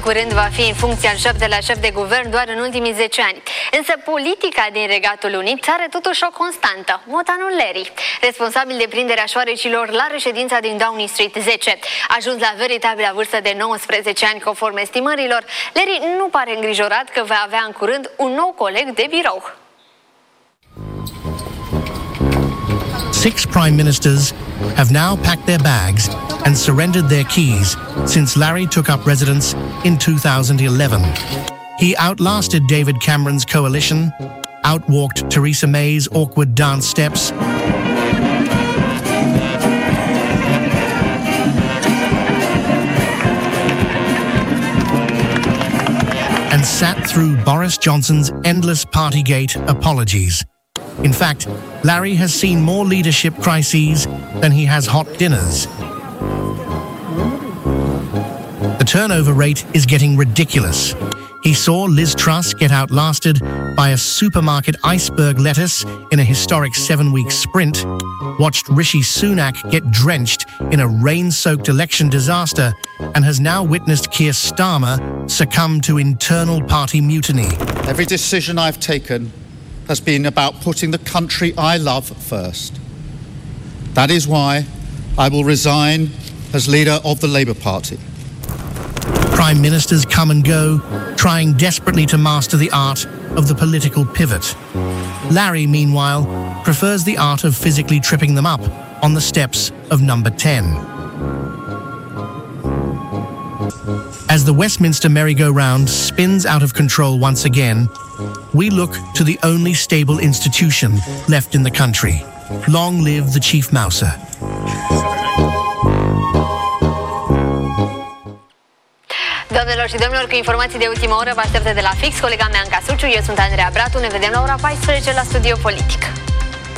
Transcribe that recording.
curând va fi în funcție al 7-lea șef de guvern doar în ultimii 10 ani. Însă politica din Regatul Unit are totuși o constantă, motanul Larry, responsabil de prinderea șoarecilor la reședința din Downing Street 10. Ajuns la veritabilă vârstă de 19 ani conform estimărilor, Larry nu pare îngrijorat că va avea în curând un nou coleg de birou. 6 prime ministers have now packed their bags and surrendered their keys since Larry took up residence in 2011. He outlasted David Cameron's coalition, outwalked Theresa May's awkward dance steps, and sat through Boris Johnson's endless Partygate apologies. In fact, Larry has seen more leadership crises than he has hot dinners. The turnover rate is getting ridiculous. He saw Liz Truss get outlasted by a supermarket iceberg lettuce in a historic 7-week sprint, watched Rishi Sunak get drenched in a rain-soaked election disaster, and has now witnessed Keir Starmer succumb to internal party mutiny. Every decision I've taken has been about putting the country I love first. That is why I will resign as leader of the Labour Party. Prime ministers come and go, trying desperately to master the art of the political pivot. Larry, meanwhile, prefers the art of physically tripping them up on the steps of number 10. As the Westminster merry-go-round spins out of control once again, we look to the only stable institution left in the country. Long live the Chief Mouser. Doamnelor și domnilor, cu informații de ultimă oră vă așteaptă de la Fix, colega mea Anca Suciu, eu sunt Andreea Bratu, ne vedem la ora 14 la Studio Politic.